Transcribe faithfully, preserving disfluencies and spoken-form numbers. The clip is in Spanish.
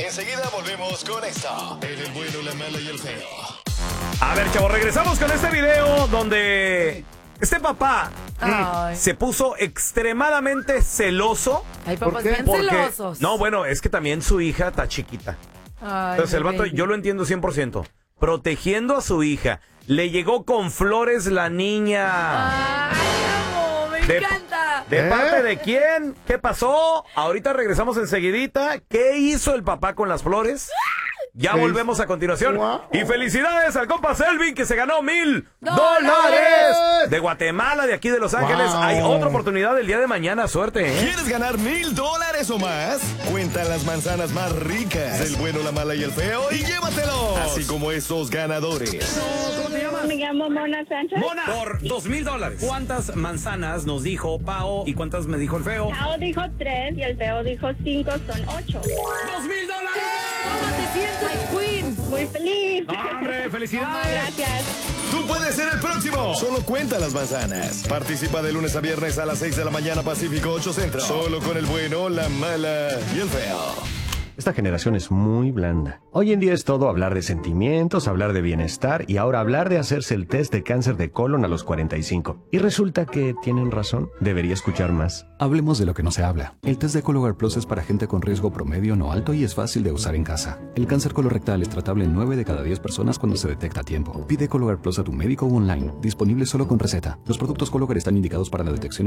Enseguida volvemos con esto. En el bueno, la mala y el feo. A ver, chavos, regresamos con este video donde este papá mm, se puso extremadamente celoso. Hay papás bien Porque, celosos. no, bueno, es que también su hija está chiquita. Ay, Entonces el vato, baby. yo lo entiendo cien por ciento. Protegiendo a su hija. Le llegó con flores la niña. Ay, amo, me De- encanta. ¿De ¿Eh? parte de quién? ¿Qué pasó? Ahorita regresamos enseguidita. ¿Qué hizo el papá con las flores? Ya ¿Qué volvemos hizo? a continuación. Wow. Y felicidades al compa Selvin que se ganó mil ¡Dólares! dólares. De Guatemala, de aquí de Los Ángeles. Wow. Hay otra oportunidad el día de mañana. Suerte, ¿eh? ¿Quieres ganar mil dólares o más? Cuenta las manzanas más ricas del bueno, la mala y el feo y llévatelos. Así como estos ganadores. ¿Cómo te llamas? Me llamo Mona Sánchez. Mona, por dos mil dólares. ¿Cuántas manzanas nos dijo Pao y cuántas me dijo el feo? Pao dijo tres y el feo dijo cinco, son ocho. ¡Dos mil dólares! ¿Cómo te sientes, Queen? Muy feliz. ¡Hombre, felicidades! Gracias. Tú puedes ser el próximo. Solo cuenta las manzanas. Participa de lunes a viernes a las seis de la mañana Pacífico, ocho Centro. Solo con el bueno, la mala y el feo. Esta generación es muy blanda. Hoy en día es todo hablar de sentimientos, hablar de bienestar y ahora hablar de hacerse el test de cáncer de colon a los cuarenta y cinco. Y resulta que tienen razón. Debería escuchar más. Hablemos de lo que no se habla. El test de Cologuard Plus es para gente con riesgo promedio no alto y es fácil de usar en casa. El cáncer colorectal es tratable en nueve de cada diez personas cuando se detecta a tiempo. Pide Cologuard Plus a tu médico o online. Disponible solo con receta. Los productos Cologuard están indicados para la detección